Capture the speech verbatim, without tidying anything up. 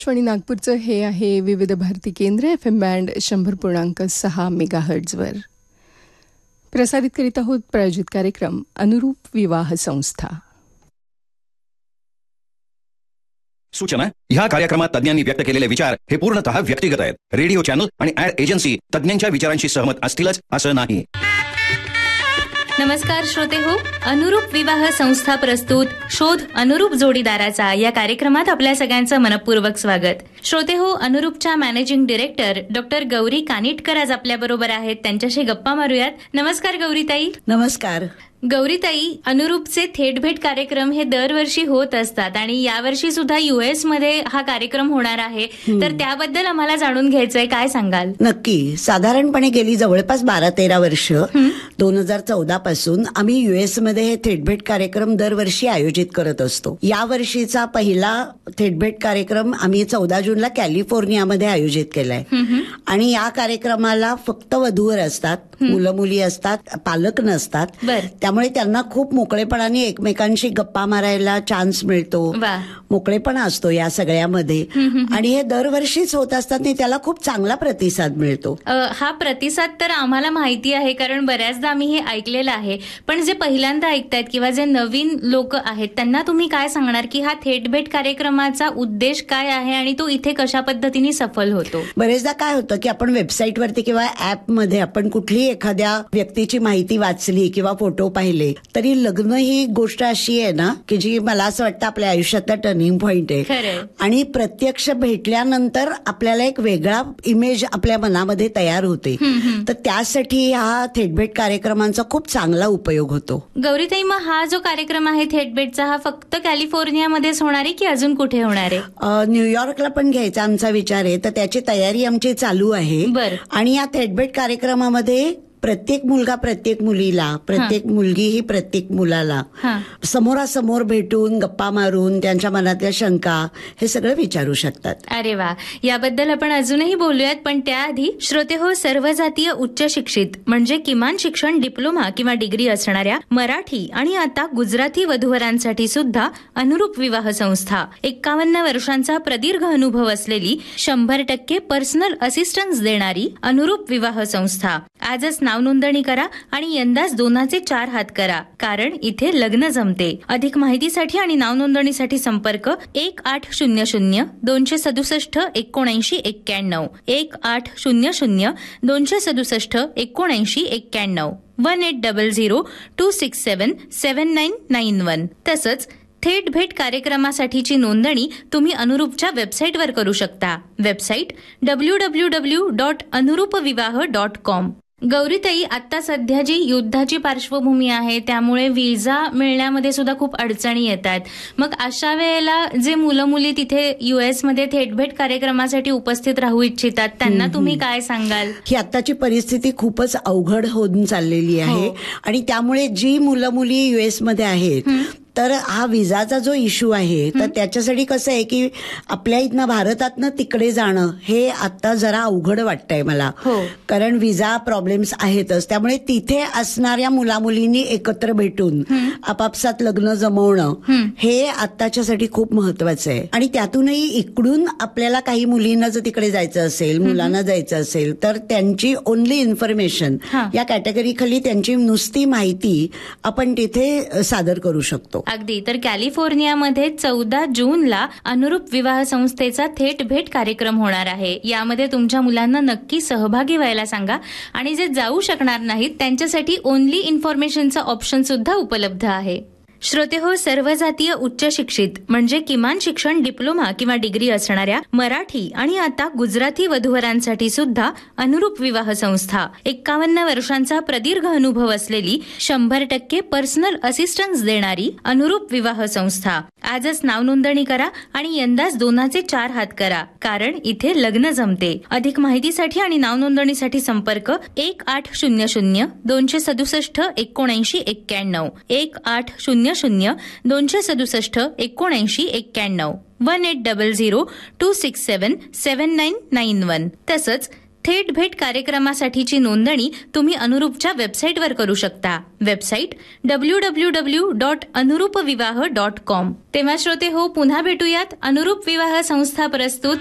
आणि नागपूरचं हे आहे विविध भारती केंद्र एफ एम बँड शंभर पूर्णांक सहा मेगा हर्ट्झवर प्रसारित करीत आहोत प्रायोजित कार्यक्रम अनुरूप विवाह संस्था. सूचना: ह्या कार्यक्रमात तज्ञांनी व्यक्त केलेले विचार हे पूर्णतः व्यक्तिगत आहेत. रेडिओ चॅनल आणि ऍड एजन्सी तज्ञांच्या विचारांशी सहमत असतीलच असं नाही. नमस्कार श्रोते हो, अनुरूप विवाह संस्था प्रस्तुत शोध अनुरूप जोडीदाराचा या कार्यक्रमात आपल्या सगळ्यांचं मनपूर्वक स्वागत. श्रोते हो, अनुरूपच्या managing director doctor Gauri Kanitkar आज आपल्या बरोबर आहेत. त्यांच्याशी गप्पा मारूयात. नमस्कार गौरीताई. नमस्कार गौरीताई, अनुरूपचे थेट भेट कार्यक्रम हे दरवर्षी होत असतात आणि यावर्षी सुद्धा युएस मध्ये हा कार्यक्रम होणार आहे, तर त्याबद्दल आम्हाला जाणून घ्यायचंय, काय सांगाल? नक्की. साधारणपणे गेली जवळपास बारा तेरा वर्ष दोन हजार चौदा पासून आम्ही युएस मध्ये हे थेट भेट कार्यक्रम दरवर्षी आयोजित करत असतो. या वर्षीचा पहिला थेट भेट कार्यक्रम आम्ही चौदा जूनला कॅलिफोर्नियामध्ये आयोजित केलाय आणि या कार्यक्रमाला फक्त वधूवर असतात, मुलं मुली असतात, पालक नसतात. त्यामुळे त्यांना खूप मोकळेपणाने एकमेकांशी गप्पा मारायला चान्स मिळतो, मोकळेपणा असतो या सगळ्यामध्ये आणि हे दरवर्षीच होत असतात आणि त्याला खूप चांगला प्रतिसाद मिळतो. हा प्रतिसाद तर आम्हाला माहिती आहे, कारण बऱ्याचदा आम्ही हे ऐकलेलं आहे. पण जे पहिल्यांदा ऐकतायत किंवा जे नवीन लोक आहेत त्यांना तुम्ही काय सांगणार की हा थेट भेट कार्यक्रमाचा उद्देश काय आहे आणि तो इथे कशा पद्धतीने सफल होतो? बरेचदा काय होतं की आपण वेबसाईटवरती किंवा ऍपमध्ये आपण कुठली एखाद्या व्यक्तीची माहिती वाचली किंवा फोटो पाहिले तरी लग्न ही गोष्ट अशी आहे ना की जी मला असं वाटतं आपल्या आयुष्यातला टर्निंग पॉइंट आहे आणि प्रत्यक्ष भेटल्यानंतर आपल्याला एक वेगळा इमेज आपल्या मनामध्ये तयार होते. तर त्यासाठी हा थेट भेट कार्यक्रमांचा खूप चांगला उपयोग होतो. गौरीताई, मग हा जो कार्यक्रम आहे थेट भेटचा हा फक्त कॅलिफोर्नियामध्येच होणार आहे की अजून कुठे होणार आहे? न्यूयॉर्कला पण घ्यायचा आमचा विचार आहे, तर त्याची तयारी आमची चालू आहे. आणि या थेट भेट कार्यक्रमामध्ये प्रत्येक मुलगा प्रत्येक मुलीला, प्रत्येक मुलगी ही प्रत्येक मुलाला समोरासमोर भेटून गप्पा मारून त्यांच्या मनातल्या शंका हे सगळं विचारू शकतात. अरे वा, याबद्दल आपण अजूनही बोलूयात. पण त्याआधी श्रोते हो, सर्व जातीय उच्च शिक्षित म्हणजे किमान शिक्षण डिप्लोमा किंवा डिग्री असणाऱ्या मराठी आणि आता गुजराती वधूवरांसाठी सुद्धा अनुरूप विवाह संस्था, एक्कावन्न वर्षांचा प्रदीर्घ अनुभव असलेली, शंभर टक्के पर्सनल असिस्टन्स देणारी अनुरूप विवाह संस्था. आजच नाव नोंदणी करा आणि यंदाच दोनाचे चार हात करा, कारण इथे लग्न जमते. अधिक माहितीसाठी आणि नाव नोंदणीसाठी संपर्क एक आठ शून्य शून्य दोनशे सदुसष्ट एकोणऐंशी एक्क्याण्णव एक आठ शून्य शून्य दोनशे सदुसष्ट एकोणऐंशी एक्क्याण्णव one eight double zero to six seven seven nine nine one. तसंच थेट भेट कार्यक्रमासाठीची नोंदणी तुम्ही अनुरूपच्या वेबसाईटवर करू शकता. Website W W W dot अनुरूप विवाह डॉट कॉम. गौरीताई, आता सध्या जी युद्धाची पार्श्वभूमी आहे त्यामुळे व्हिसा मिळण्यामध्ये सुद्धा खूप अडचणी येतात. मग अशा वेळेला जे मुलं मुली तिथे युएस मध्ये थेट भेट कार्यक्रमासाठी उपस्थित राहू इच्छितात त्यांना तुम्ही काय सांगाल? ही आताची परिस्थिती खूपच अवघड होऊन चाललेली आहे आणि त्यामुळे जी मुलं मुली युएस मध्ये आहेत तर हा विजाचा जो इश्यू आहे तर त्याच्यासाठी कसं आहे की आपल्या इथनं भारतातनं तिकडे जाणं हे आता जरा अवघड वाटतंय मला, कारण विजा प्रॉब्लेम्स आहेतच. त्यामुळे तिथे असणाऱ्या मुलामुलींनी एकत्र भेटून आपापसात लग्न जमवणं हे आताच्यासाठी खूप महत्वाचं आहे. आणि त्यातूनही इकडून आपल्याला काही मुलींना जर तिकडे जायचं असेल, मुलांना जायचं असेल तर त्यांची ओनली इन्फॉर्मेशन या कॅटेगरी खाली त्यांची नुसती माहिती आपण तिथे सादर करू शकतो. अगदी. तर कॅलिफोर्नियामध्ये चौदा जूनला अनुरूप विवाह संस्थेचा थेट भेट कार्यक्रम होणार आहे. यामध्ये तुमच्या मुलांना नक्की सहभागी व्हायला सांगा आणि जे जाऊ शकणार नाहीत त्यांच्यासाठी ओनली इन्फॉर्मेशनचा ऑप्शन सुद्धा उपलब्ध आहे. श्रोते हो, सर्व जातीय उच्च शिक्षित म्हणजे किमान शिक्षण डिप्लोमा किंवा डिग्री असणाऱ्या मराठी आणि आता गुजराती वधूवरांसाठी सुद्धा अनुरूप विवाह संस्था, एक्कावन्न वर्षांचा प्रदीर्घ अनुभव असलेली, शंभर टक्के पर्सनल असिस्टन्स देणारी अनुरूप विवाह संस्था. आजच नाव नोंदणी करा आणि यंदाच दोनाचे चार हात करा, कारण इथे लग्न जमते. अधिक माहितीसाठी आणि नाव नोंदणीसाठी संपर्क एक आठ शून्य शून्य दोनशे सदुसष्ट एकोणऐंशी एक्क्याण्णव एक आठ शून्य शून्य दोनशे सदुसष्ट एकोणऐंशी एक्क्याण्णव one eight double zero to six seven seven nine nine one. तसंच थेट भेट कार्यक्रमासाठीची नोंदणी तुम्ही अनुरूपच्या वेबसाईटवर करू शकता. Website W W W dot अनुरूप विवाह डॉट कॉम. तेव्हा श्रोते हो, पुन्हा भेटूयात अनुरूप विवाह संस्था प्रस्तुत